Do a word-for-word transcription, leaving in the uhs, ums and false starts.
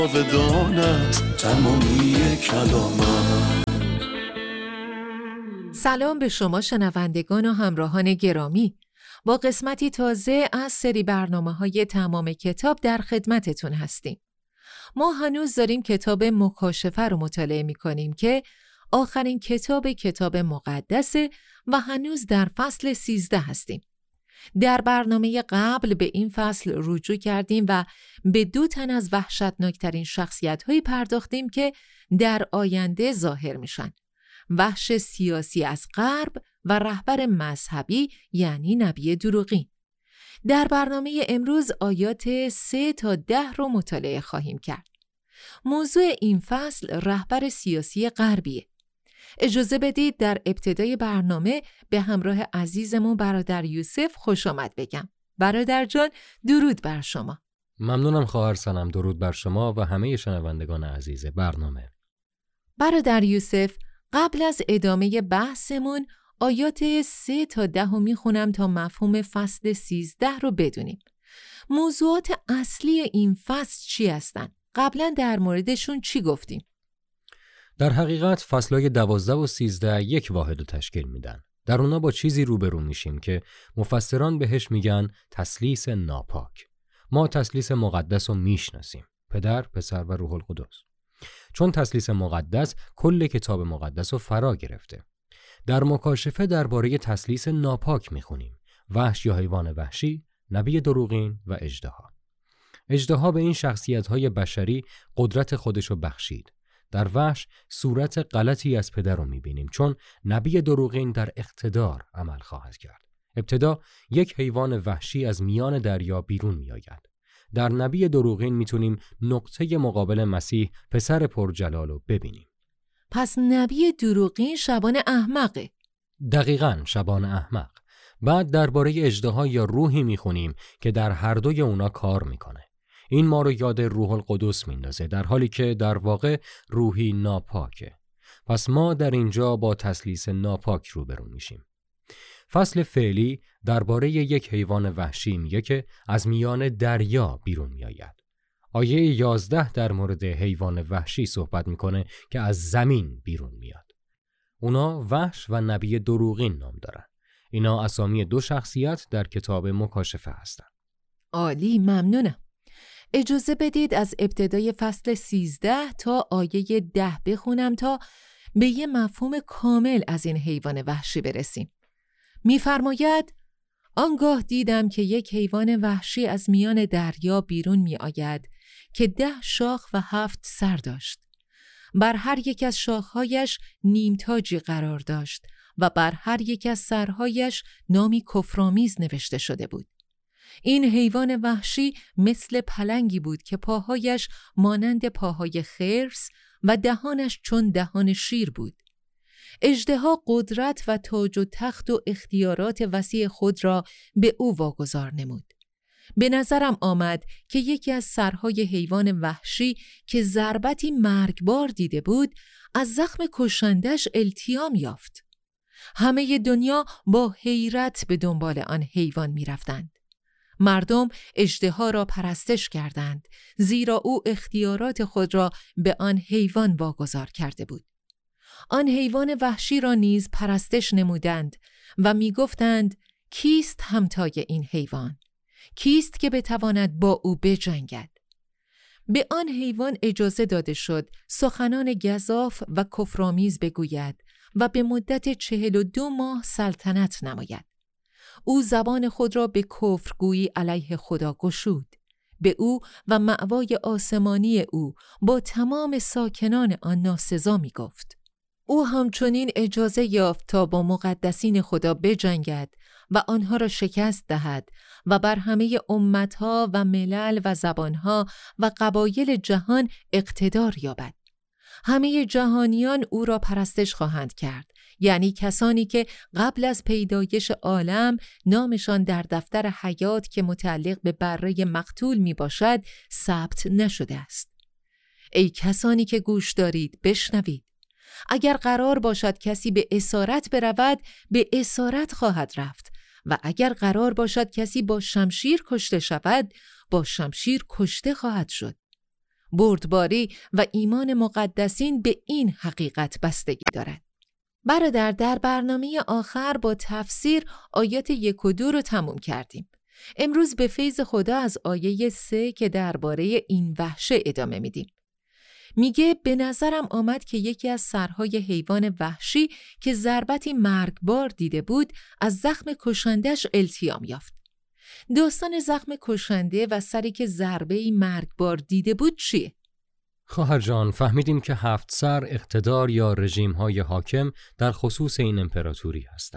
جاودانت تمامی کلامم. سلام به شما شنوندگان و همراهان گرامی. با قسمتی تازه از سری برنامه‌های تمام کتاب در خدمتتون هستیم. ما هنوز داریم کتاب مکاشفه رو مطالعه می‌کنیم که آخرین کتاب کتاب مقدسه و هنوز در فصل سیزده هستیم. در برنامه قبل به این فصل رجوع کردیم و به دو تن از وحشتناکترین شخصیت‌هایی پرداختیم که در آینده ظاهر میشن: وحش سیاسی از غرب و رهبر مذهبی یعنی نبی دروغین. در برنامه امروز آیات سه تا ده رو مطالعه خواهیم کرد. موضوع این فصل رهبر سیاسی غربیه. اجازه بدید در ابتدای برنامه به همراه عزیزمون برادر یوسف خوش آمد بگم. برادر جان، درود بر شما. ممنونم خواهر سنم. درود بر شما و همه شنوندگان عزیز برنامه. برادر یوسف، قبل از ادامه بحثمون آیات سه تا ده رو میخونم تا مفهوم فصل سیزده رو بدونیم. موضوعات اصلی این فصل چی هستن؟ قبلا در موردشون چی گفتیم؟ در حقیقت فصلهای دوازده و سیزده یک واحد رو تشکیل میدن. در اونا با چیزی روبرو میشیم که مفسران بهش میگن تثلیث ناپاک. ما تثلیث مقدس رو میشناسیم: پدر، پسر و روح القدس. چون تثلیث مقدس کل کتاب مقدس رو فرا گرفته. در مکاشفه درباره تثلیث ناپاک میخونیم: وحش یا حیوان وحشی، نبی دروغین و اژدها. اژدها به این شخصیت‌های بشری قدرت خودشو بخشید. در وحش صورت غلطی از پدر رو میبینیم، چون نبی دروغین در اقتدار عمل خواهد کرد. ابتدا یک حیوان وحشی از میان دریا بیرون میآید. در نبی دروغین میتونیم نقطه مقابل مسیح پسر پرجلال رو ببینیم. پس نبی دروغین شبان احمقه. دقیقاً شبان احمق. بعد درباره اژدها یا روحی میخونیم که در هر دوی اونا کار میکنه. این ما رو یاد روح القدس میندازه، در حالی که در واقع روحی ناپاکه. پس ما در اینجا با تثلیث ناپاک روبرو میشیم. فصل فعلی درباره یک حیوان وحشی میگه که از میان دریا بیرون میآید. آیه یازده در مورد حیوان وحشی صحبت میکنه که از زمین بیرون میاد. اونا وحش و نبی دروغین نام دارن. اینا اسامی دو شخصیت در کتاب مکاشفه هستن. عالی، ممنونم. اجازه بدید از ابتدای فصل سیزده تا آیه ده بخونم تا به یه مفهوم کامل از این حیوان وحشی برسیم. می‌فرماید: آنگاه دیدم که یک حیوان وحشی از میان دریا بیرون می آید که ده شاخ و هفت سر داشت. بر هر یک از شاخهایش نیمتاجی قرار داشت و بر هر یک از سرهایش نامی کفرآمیز نوشته شده بود. این حیوان وحشی مثل پلنگی بود که پاهایش مانند پاهای خرس و دهانش چون دهان شیر بود. اژدها قدرت و تاج و تخت و اختیارات وسیع خود را به او واگذار نمود. به نظرم آمد که یکی از سرهای حیوان وحشی که ضربتی مرگبار دیده بود از زخم کشندش التیام یافت. همه دنیا با حیرت به دنبال آن حیوان می رفتند. مردم اژدها را پرستش کردند، زیرا او اختیارات خود را به آن حیوان واگذار کرده بود. آن حیوان وحشی را نیز پرستش نمودند و می گفتند: کیست همتای این حیوان؟ کیست که بتواند با او بجنگد؟ به آن حیوان اجازه داده شد سخنان گزاف و کفرآمیز بگوید و به مدت چهل و دو ماه سلطنت نماید. او زبان خود را به کفرگویی علیه خدا گشود. به او و مأوای آسمانی او با تمام ساکنان آن ناسزا می گفت. او همچنین اجازه یافت تا با مقدسین خدا بجنگد و آنها را شکست دهد و بر همه امتها و ملل و زبانها و قبایل جهان اقتدار یابد. همه جهانیان او را پرستش خواهند کرد، یعنی کسانی که قبل از پیدایش عالم نامشان در دفتر حیات که متعلق به بره مقتول می باشد ثبت نشده است. ای کسانی که گوش دارید بشنوید. اگر قرار باشد کسی به اسارت برود به اسارت خواهد رفت و اگر قرار باشد کسی با شمشیر کشته شود با شمشیر کشته خواهد شد. بردباری و ایمان مقدسین به این حقیقت بستگی دارد. برادر، در برنامه آخر با تفسیر آیات یک و دو رو تموم کردیم. امروز به فیض خدا از آیه سه که درباره این وحشه ادامه میدیم. میگه به نظرم آمد که یکی از سرهای حیوان وحشی که ضربتی مرگبار دیده بود از زخم کشندش التیام یافت. داستان زخم کشنده و سری که ضربه‌ای مرگبار دیده بود چیه؟ خواهر جان، فهمیدیم که هفت سر اقتدار یا رژیم‌های حاکم در خصوص این امپراتوری هستند.